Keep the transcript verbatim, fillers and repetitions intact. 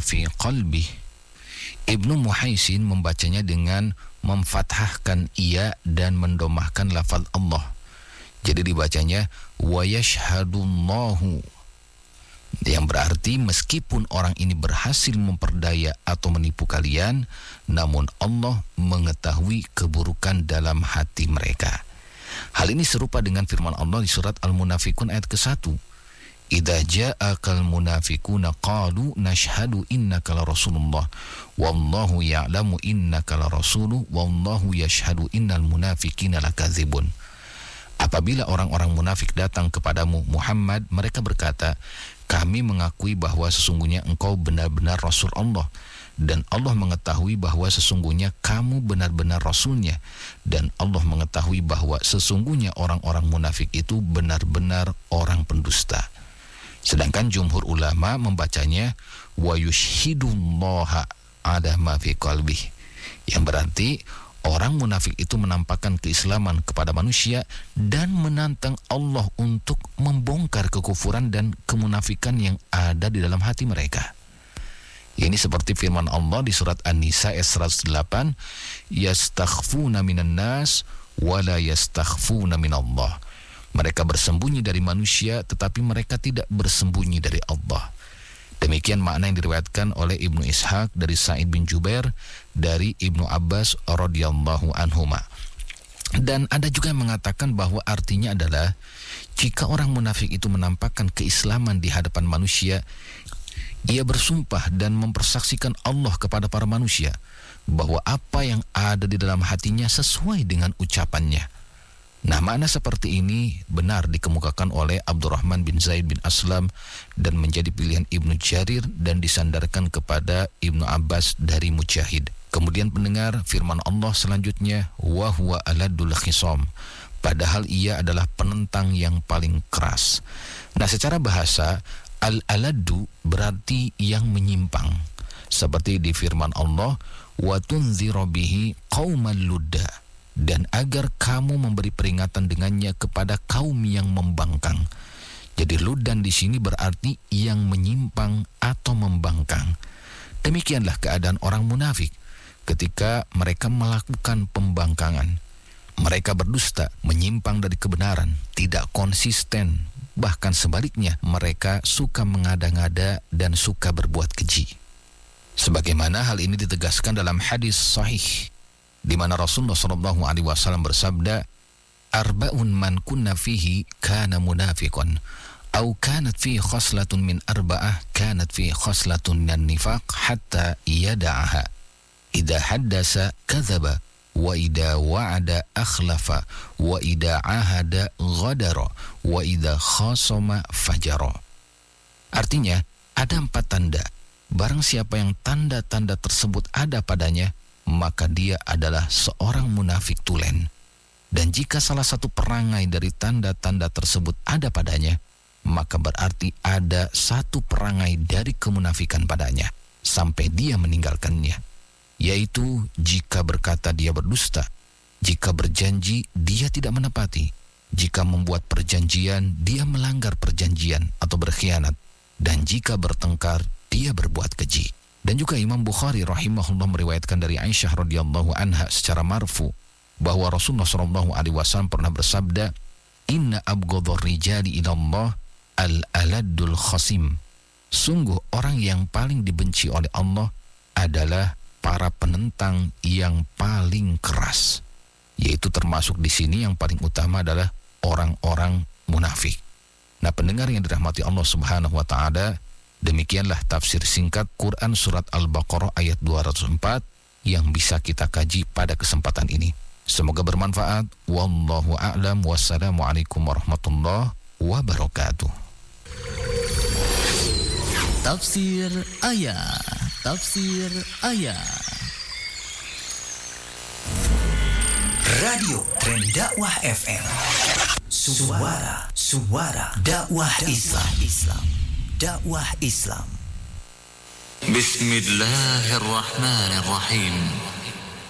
fi qalbih. Ibnu Muhaisin membacanya dengan memfathahkan iya dan mendomahkan lafaz Allah. Jadi dibacanya wa yashhadullahu, yang berarti meskipun orang ini berhasil memperdaya atau menipu kalian, namun Allah mengetahui keburukan dalam hati mereka. Hal ini serupa dengan firman Allah di surat Al-Munafikun ayat ke satu. Idza ja'akal munafiquna qalu nashhadu innaka la rasulullah wallahu ya'lamu innaka la rasuluhu wallahu yashhadu innal munafiqina lakadzibun. Apabila orang-orang munafik datang kepadamu Muhammad, mereka berkata, kami mengakui bahwa sesungguhnya engkau benar-benar Rasul Allah, dan Allah mengetahui bahwa sesungguhnya kamu benar-benar Rasulnya, dan Allah mengetahui bahwa sesungguhnya orang-orang munafik itu benar-benar orang pendusta. Sedangkan jumhur ulama membacanya wa yushhidullaha ala ma fi qalbih, yang berarti orang munafik itu menampakkan keislaman kepada manusia dan menantang Allah untuk membongkar kekufuran dan kemunafikan yang ada di dalam hati mereka. Ini seperti firman Allah di surat An-Nisa ayat seratus delapan, yastakhfuna minan nas wala yastakhfuna minallah. Mereka bersembunyi dari manusia tetapi mereka tidak bersembunyi dari Allah. Demikian makna yang diriwayatkan oleh Ibnu Ishaq dari Sa'id bin Jubair dari Ibnu Abbas radhiyallahu anhuma. Dan ada juga yang mengatakan bahwa artinya adalah jika orang munafik itu menampakkan keislaman di hadapan manusia, ia bersumpah dan mempersaksikan Allah kepada para manusia bahwa apa yang ada di dalam hatinya sesuai dengan ucapannya. Nah, makna seperti ini benar dikemukakan oleh Abdurrahman bin Zaid bin Aslam dan menjadi pilihan Ibnu Jarir dan disandarkan kepada Ibnu Abbas dari Mujahid. Kemudian pendengar firman Allah selanjutnya, wa huwa aladul khisam, padahal ia adalah penentang yang paling keras. Nah, secara bahasa al-aladu berarti yang menyimpang, seperti di firman Allah, wa tunziru bihi qauman ludda, dan agar kamu memberi peringatan dengannya kepada kaum yang membangkang. Jadi ludan di sini berarti yang menyimpang atau membangkang. Demikianlah keadaan orang munafik ketika mereka melakukan pembangkangan. Mereka berdusta, menyimpang dari kebenaran, tidak konsisten, bahkan sebaliknya mereka suka mengada-ngada dan suka berbuat keji. Sebagaimana hal ini ditegaskan dalam hadis sahih di mana Rasulullah shallallahu alaihi wasallam bersabda, arba'un man kunna fihi kana munafiqan, au kanat fihi khaslatun min arba'ah kanat fihi khaslatun min nifaq hatta yada'aha. Idza haddasa kadzaba wa idza wa'ada akhlafa wa idza ahada ghadara wa idza khasama fajara. Artinya, ada empat tanda. Barang siapa yang tanda-tanda tersebut ada padanya, maka dia adalah seorang munafik tulen. Dan jika salah satu perangai dari tanda-tanda tersebut ada padanya, maka berarti ada satu perangai dari kemunafikan padanya sampai dia meninggalkannya, yaitu jika berkata dia berdusta, jika berjanji dia tidak menepati, jika membuat perjanjian dia melanggar perjanjian atau berkhianat, dan jika bertengkar dia berbuat keji. Dan juga Imam Bukhari rahimahullah meriwayatkan dari Aisyah radhiyallahu anha secara marfu bahwa Rasulullah shallallahu alaihi wasallam pernah bersabda, inna abghadhar rijali ilallah al-aladul khasim. Sungguh orang yang paling dibenci oleh Allah adalah para penentang yang paling keras. Yaitu termasuk di sini yang paling utama adalah orang-orang munafik. Nah, pendengar yang dirahmati Allah Subhanahu wa taala, demikianlah tafsir singkat Quran Surat Al-Baqarah ayat dua ratus empat yang bisa kita kaji pada kesempatan ini. Semoga bermanfaat. Wallahu a'lam. Wassalamualaikum warahmatullahi wabarakatuh. Tafsir ayat. Tafsir ayat. Radio Tren Dakwah F M. Suara, suara dakwah Islam. Islam. Dakwah Islam. Bismillahirrahmanirrahim.